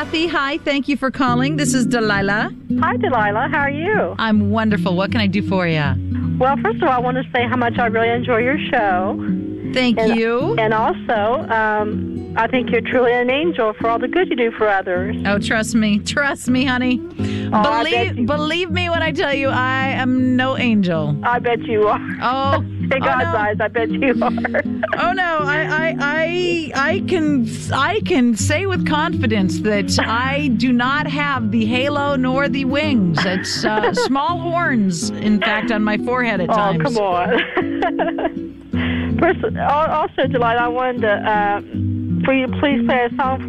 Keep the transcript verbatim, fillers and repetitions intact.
Kathy. Hi, thank you for calling. This is Delilah. Hi, Delilah. How are you? I'm wonderful. What can I do for you? Well, first of all, I want to say how much I really enjoy your show. Thank and, you. And also, um, I think you're truly an angel for all the good you do for others. Oh, trust me. Trust me, honey. Oh, I bet believe you- believe me when I tell you I am no angel. I bet you are. Oh, In oh, God's no. eyes, I bet you are. Oh no, I, I I I can I can say with confidence that I do not have the halo nor the wings. It's uh, small horns, in fact, on my forehead at Oh, times. come on. First, al- also, Delilah, I wanted to, uh, for you to please play a song for